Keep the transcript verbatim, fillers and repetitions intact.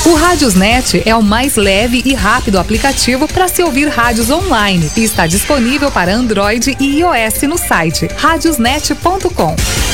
O Rádiosnet é o mais leve e rápido aplicativo para se ouvir rádios online e está disponível para Android e iOS no site radiosnet ponto com.